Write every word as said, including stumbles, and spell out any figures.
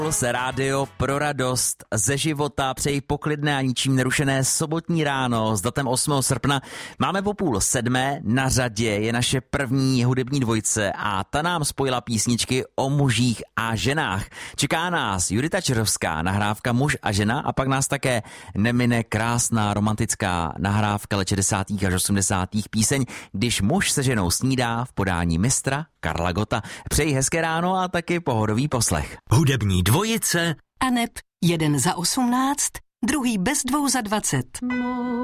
Se rádio pro radost ze života, přeji poklidné a ničím nerušené sobotní ráno s datem osmého srpna. Máme po půl sedmé, na řadě je naše první hudební dvojice a ta nám spojila písničky o mužích a ženách. Čeká nás Judita Čerovská, nahrávka Muž a žena, a pak nás také nemine krásná romantická nahrávka let šedesátých až osmdesátých píseň Když muž se ženou snídá v podání mistra Karla Gotta. Přeji hezké ráno a taky pohodový poslech. Hudební dvojice aneb jeden za osmnáct, druhý bez dvou za dvacet.